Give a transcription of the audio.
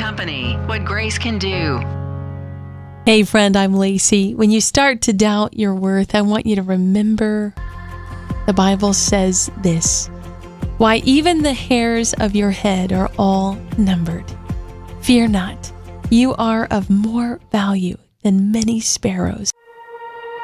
Company, what grace can do. Hey friend, I'm Lacey. When you start to doubt your worth, I want you to remember the Bible says this: why, even the hairs of your head are all numbered. Fear not, you are of more value than many sparrows.